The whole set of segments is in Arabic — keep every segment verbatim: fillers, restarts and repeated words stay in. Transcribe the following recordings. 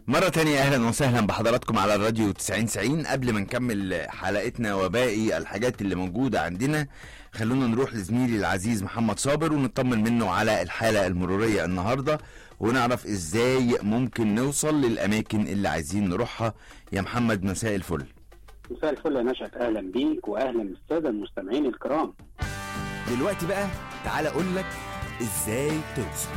مرة تانية أهلا وسهلا بحضراتكم على الراديو تسعين تسعين. قبل ما نكمل حلقتنا وباقي الحاجات اللي موجودة عندنا، خلونا نروح لزميلي العزيز محمد صابر ونطمن منه على الحالة المرورية النهاردة، ونعرف ازاي ممكن نوصل للأماكن اللي عايزين نروحها. يا محمد مساء الفل. مساء الفل يا نشأت، أهلا بيك وأهلا بالسادة المستمعين الكرام. دلوقتي بقى تعالى أقول لك ازاي توصل.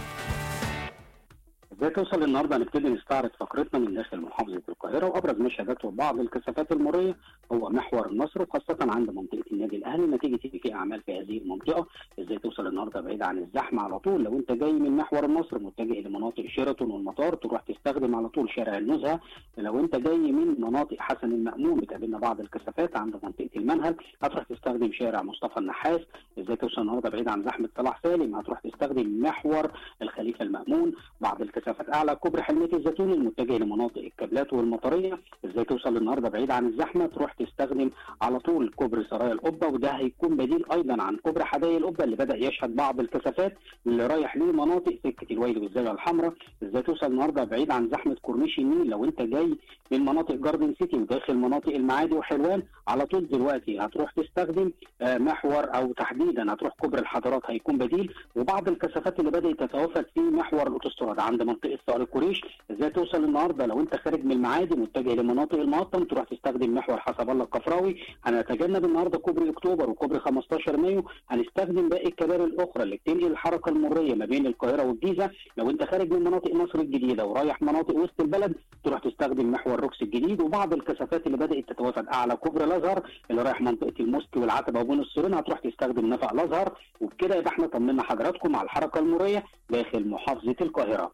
ازاي توصل النهارده؟ هنبتدي نستعرض فقرتنا من داخل محافظه القاهره، وابرز ما شهدته بعض الكثافات المروريه هو محور النصر، وخاصه عند منطقه النادي الاهلي نتيجه ان في اعمال في هذه المنطقه. ازاي توصل النهارده بعيد عن الزحمه على طول؟ لو انت جاي من محور النصر متجه لمناطق شيراتون والمطار تروح تستخدم على طول شارع النزهه. لو انت جاي من مناطق حسن المأمون بتقابلنا بعض الكثافات عند منطقه المنهل هتروح تستخدم شارع مصطفى النحاس. ازاي توصل النهارده بعيد عن زحمه صلاح سالم؟ هتروح تستخدم محور الخليفه المأمون. بعض الكثافات اعلى كوبري حلميه الزيتون المتجه لمناطق الكابلات والمطريه. ازاي توصل النهارده بعيد عن الزحمه؟ تروح تستخدم على طول كوبري سرايا القبه، وده هيكون بديل ايضا عن كوبري حدائق القبه اللي بدا يشهد بعض الكثافات اللي رايح لمناطق سكه الويل والزاويه الحمراء. ازاي توصل النهارده بعيد عن زحمه كورنيش النيل؟ لو انت جاي من مناطق جاردن سيتي وداخل مناطق المعادي وحلوان على طول دلوقتي هتروح تستخدم محور او تحديدا هتروح كوبري الحضارات هيكون بديل. وبعض الكثافات اللي بدات تتوافد في محور الاوتوستراد عند منطقه صقر الكوريش. ازاي توصل النهارده لو انت خارج من المعادي متجه لمناطق المقطم تروح تستخدم محور حسب الله القفراوي. هنتجنب النهارده كوبري اكتوبر وكوبري خمستاشر مايو، هنستخدم باقي الكباري الاخرى اللي بتنقل الحركه المروريه ما بين القاهره والجيزه. لو انت خارج من مناطق مصر الجديده ورايح مناطق وسط البلد تروح تستخدم محور روكس الجديد. وبعض الكثافات اللي بدات تتوافد اعلى كوبري الازهر اللي رايح منطقه الموسكي والعتبه وبين السورين هتروح تستخدم نفق الازهر. وبكده يبقى احنا طمنا حضراتكم على الحركه المروريه داخل محافظه القاهره.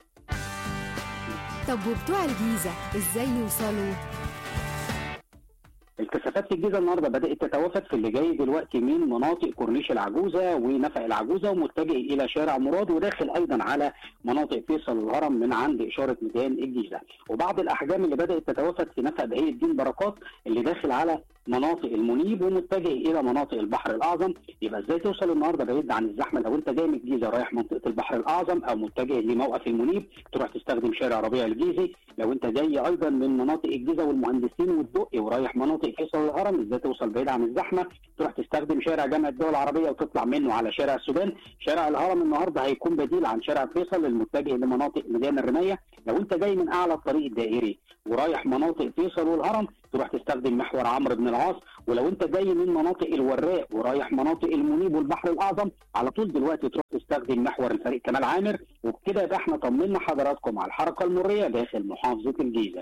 طب وبتوع الجيزة ازاي يوصلوا؟ الكثافات في الجيزه النهارده بدات تتوافد في اللي جاي دلوقتي من مناطق كورنيش العجوزه ونفق العجوزه ومتجه الى شارع مراد، وداخل ايضا على مناطق فيصل الهرم من عند اشاره ميدان الجيزه. وبعض الاحجام اللي بدات تتوافد في نفق بهي الدين بركات اللي داخل على مناطق المنيب ومتجه الى مناطق البحر الاعظم. يبقى ازاي توصل النهارده بعيد عن الزحمه؟ لو انت جاي من الجيزه رايح منطقه البحر الاعظم او متجه لموقف المنيب تروح تستخدم شارع ربيع الجيزي. لو انت جاي ايضا من مناطق الجيزه والمهندسين والدقي ورايح مناطق فيصل الهرم ازاي توصل بعيد عن الزحمه؟ تروح تستخدم شارع جامعه الدول العربيه وتطلع منه على شارع السودان. شارع الهرم النهارده هيكون بديل عن شارع فيصل المتجه لمناطق ميدان الرمايه. لو انت جاي من اعلى الطريق الدائري ورايح مناطق فيصل والهرم تروح تستخدم محور عمرو بن العاص. ولو انت جاي من مناطق الوراق ورايح مناطق المنيب والبحر الاعظم على طول دلوقتي تروح تستخدم محور الفريق كمال عامر. وبكده يبقى احنا طمنا حضراتكم على الحركه المروريه داخل محافظه الجيزه.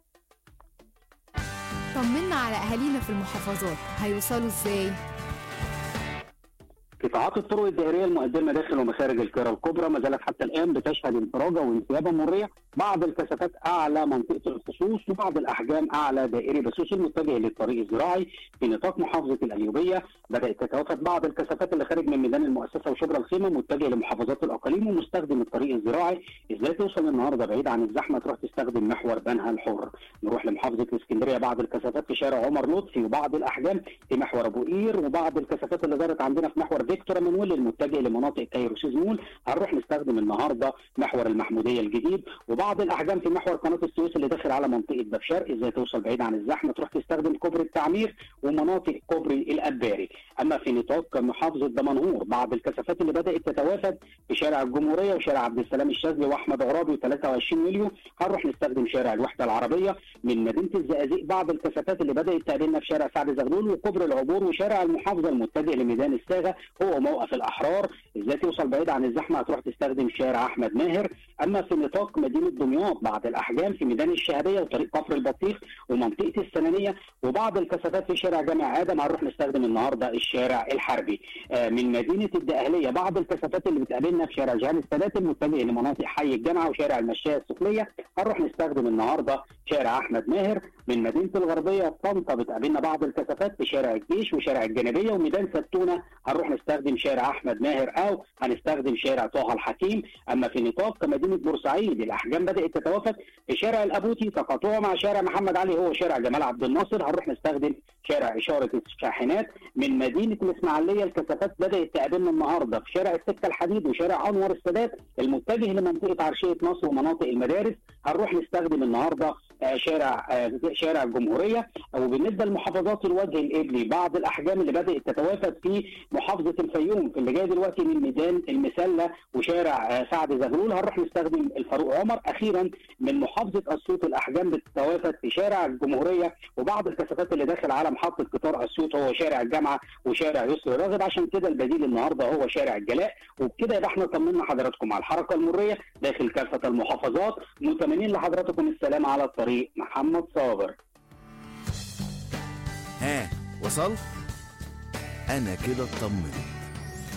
طمنا على اهالينا في المحافظات هيوصلوا ازاي؟ قطاعات الطرق الدائريه المقدمه داخل ومخارج القاهره الكبرى ما زالت حتى الان بتشهد انفراجه وانسيابه مروريه. بعض الكثافات اعلى منطقه الخصوص وبعض الاحجام اعلى دائري بسوس المتجه للطريق الزراعي في نطاق محافظه القليوبيه. بدات تتوافد بعض الكثافات اللي خارج من ميدان المؤسسه وشبرا الخيمه متجه لمحافظات الاقاليم ومستخدم الطريق الزراعي. ازاي توصل النهارده بعيد عن الزحمه؟ تروح تستخدم محور بنها الحر. نروح لمحافظه الاسكندريه، بعض الكثافات في شارع عمر لطفي وبعض الاحجام في محور ابو قير وبعض الكثافات اللي دارت عندنا في محور فيكتور منويل المتجه لمناطق كايروسيز مول. هنروح نستخدم النهارده محور المحموديه الجديد وبعض الاحجام في محور قناه السويس اللي داخل على منطقه باب شرق. ازاي توصل بعيد عن الزحمه؟ تروح تستخدم كوبري التعمير ومناطق كوبري الاباري. اما في نطاق محافظه دمنهور بعض الكثافات اللي بدات تتوافد في شارع الجمهوريه وشارع عبد السلام الشاذلي واحمد عرابي وثلاثة وعشرين مليون هنروح نستخدم شارع الوحده العربيه. من مدينه الزقازيق بعض الكثافات اللي بدات تقابلنا في شارع سعد زغلول وكوبري العبور وشارع المحافظه المتجه لميدان الساغه هو موقف الاحرار. ازاي توصل بعيد عن الزحمه؟ هتروح تستخدم شارع احمد ماهر. اما في نطاق مدينه دمياط بعض الاحجام في ميدان الشهاديه وطريق كفر البطيخ ومنطقه السنانيه وبعض الكثافات في شارع جامع ادم هنروح نستخدم النهارده الشارع الحربي. آه من مدينه الدقهليه بعض الكثافات اللي بتقابلنا في شارع جهان السادات المتجه لمناطق حي الجامعه وشارع المشايه السفليه هنروح نستخدم النهارده شارع احمد ماهر. من مدينه الغربيه طنطا بتقابلنا بعض الكثافات في شارع الجيش وشارع الجانبيه. وميدان ستونه هنروح نستخدم شارع احمد ماهر او هنستخدم شارع طه الحكيم. اما في نطاق مدينه بورسعيد الاحجام بدات تتوافد في شارع الابوتي، تقاطعه مع شارع محمد علي هو شارع جمال عبد الناصر، هنروح نستخدم شارع اشاره الشاحنات. من مدينه الاسماعيليه الكثافات بدات تقابلنا النهارده في شارع السكه الحديد وشارع انور السادات المتجه لمنطقه عرشيه نصر ومناطق المدارس، هنروح نستخدم النهارده شارع شارع الجمهوريه. وبالنسبه لمحافظات الوجه القبلي بعض الاحجام اللي بدات تتوافد في محافظه الفيوم في اللي جاي دلوقتي من ميدان المسله وشارع سعد زغلول هنروح نستخدم الفاروق عمر. اخيرا من محافظه اسيوط الاحجام بتتوافد في شارع الجمهوريه وبعض الكثافات اللي داخل على محطه قطار اسيوط هو شارع الجامعه وشارع يسري راغب. عشان كده البديل النهارده هو شارع الجلاء. وبكده يبقى احنا طمنا حضراتكم على الحركه المريه داخل كافه المحافظات. متمنين لحضراتكم السلامه على الطريق. محمد صابر. ها وصلت؟ انا كده اطمنت.